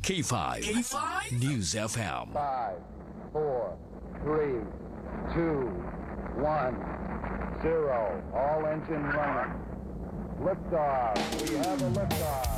K5. K5? News FM. 5, 4, 3, 2, 1, 0. All engine running. Liftoff. We have a liftoff.